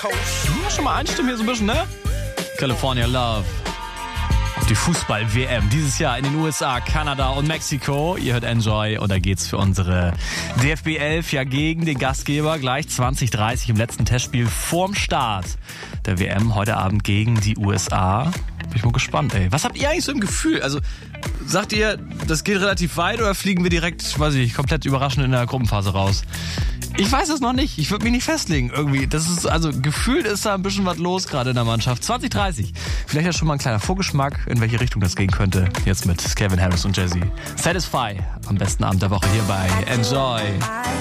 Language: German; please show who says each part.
Speaker 1: Schon mal einstimmen hier so ein bisschen, ne? California Love. Auf die Fußball-WM dieses Jahr in den USA, Kanada und Mexiko. Ihr hört Enjoy und da geht's für unsere DFB 11 ja gegen den Gastgeber gleich 20:30 im letzten Testspiel vorm Start der WM heute Abend gegen die USA. Bin ich mal gespannt, ey. Was habt ihr eigentlich so im Gefühl? Also sagt ihr, das geht relativ weit oder fliegen wir direkt, weiß ich, komplett überraschend in der Gruppenphase raus? Ich weiß es noch nicht. Ich würde mich nicht festlegen irgendwie. Das ist, also gefühlt ist da ein bisschen was los gerade in der Mannschaft. 20:30. Vielleicht ja schon mal ein kleiner Vorgeschmack, in welche Richtung das gehen könnte. Jetzt mit Calvin Harris und Jay-Z. Satisfy am besten Abend der Woche hier bei Enjoy.